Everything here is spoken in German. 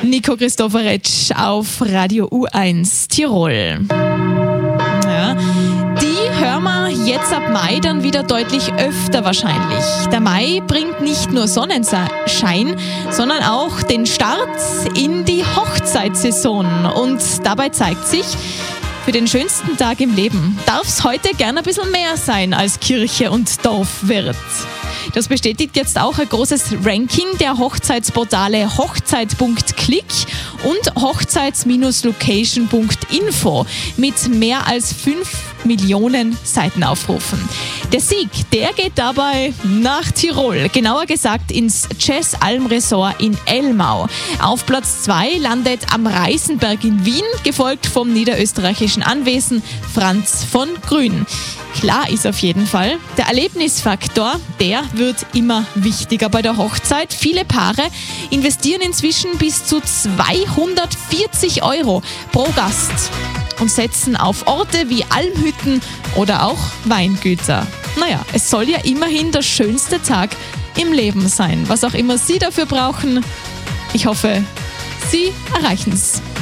Nico Christoforetsch auf Radio U1 Tirol. Ja, die hören wir jetzt ab Mai dann wieder deutlich öfter wahrscheinlich. Der Mai bringt nicht nur Sonnenschein, sondern auch den Start in die Hochzeitssaison. Und dabei zeigt sich, für den schönsten Tag im Leben darf es heute gern ein bisschen mehr sein als Kirche und Dorfwirt. Das bestätigt jetzt auch ein großes Ranking der Hochzeitsportale hochzeit.click und hochzeits-location.info mit mehr als 5 Millionen Seitenaufrufen. Der Sieg, der geht dabei nach Tirol, genauer gesagt ins Jazz Alm Resort in Elmau. Auf Platz 2 landet am Reisenberg in Wien, gefolgt vom niederösterreichischen Anwesen Franz von Grün. Klar ist auf jeden Fall, der Erlebnisfaktor, der wird immer wichtiger bei der Hochzeit. Viele Paare investieren inzwischen bis zu 240 € pro Gast und setzen auf Orte wie Almhütten oder auch Weingüter. Naja, es soll ja immerhin der schönste Tag im Leben sein. Was auch immer Sie dafür brauchen, ich hoffe, Sie erreichen es.